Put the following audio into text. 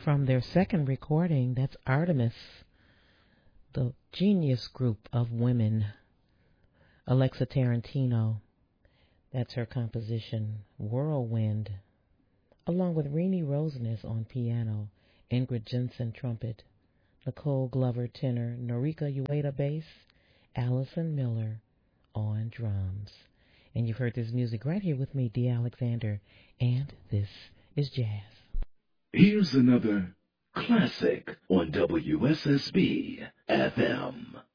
from their second recording. That's Artemis, the genius group of women. Alexa Tarantino, that's her composition, Whirlwind, along with Renee Roseness on piano, Ingrid Jensen trumpet, Nicole Glover tenor, Norika Ueda bass, Allison Miller on drums. And you've heard this music right here with me, Dee Alexander, and this is Jazz. Here's another classic on WSSB FM.